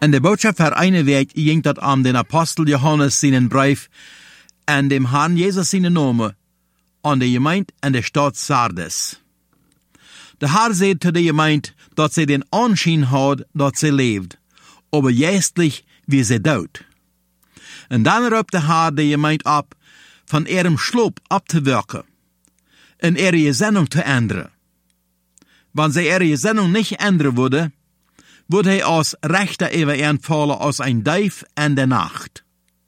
En de boodschap voor eine week ging dat aan den Apostel Johannes seinen Brief en dem Herrn Jesus seine Name an de gemeente en de stad Sardes. De Herr zei te de gemeente dat ze den Anschein had dat ze leeft, aber geestlich wie ze dood. En dan roept de Herr de gemeente op van ihrem Sloop ab te werken en ihre Gesinnung te ändern. Wenn sie ihre Gesinnung nicht ändern würde, würde hij als Rechter über ihren fallen als ein Dief in der Nacht.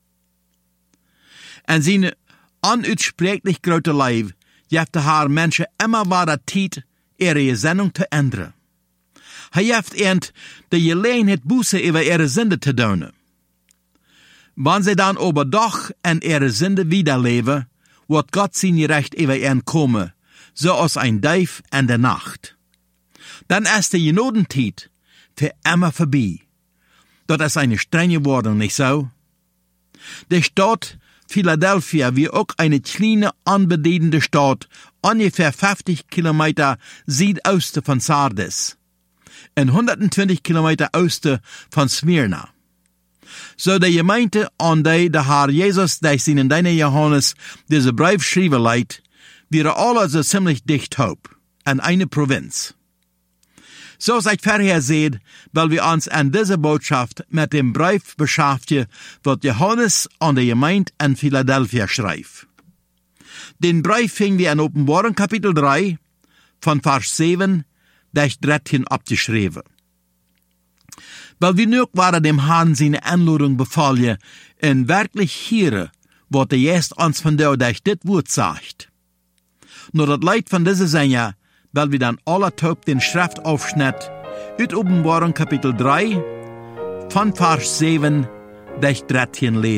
En zijn onuitsprechlich grote Leib geeft de Herr Menschen immer wieder Zeit, ihre Gesinnung te ändern. Hij geeft ihnen de Gelegenheit, Buße über ihre Sünde te doen. Wenn sie dann aber doch in ihre Sünde wiederleben, wird Gott sein Recht über ihnen kommen, so als ein Dief in der Nacht. Dann ist die Genodentijd für immer vorbei. Das ist eine strenge Wordung, nicht so? Die Stadt Philadelphia wie auch eine kleine, anbedienende Stadt, ungefähr 50 Kilometer südosten von Sardes und 120 Kilometer osten von Smyrna. So die Gemeinde, an die der Herr Jesus durch seinen Diener Johannes diese Brief schreiben leidt, wäre alle so ziemlich dicht hoop, in eine Provinz. So seid vorher seht, weil wir uns an dieser Botschaft mit dem Brief beschäftigen, was Johannes an die Gemeinde in Philadelphia schreibt. Den Brief fing wir in Offenbarung Kapitel 3, von Vers 7 durch 13 abzuschreiben. Weil wir nur waren dem Herrn seine Anladung befallen, und wirklich hier, was der Jesus uns von der durch dit Wort sagt. Nur das Leid von dieser Sänger, weil wir dann alle Tag den Schriftaufschnitt uit Offenbarung Kapitel 3, von Vers 7 durch 13 lesen.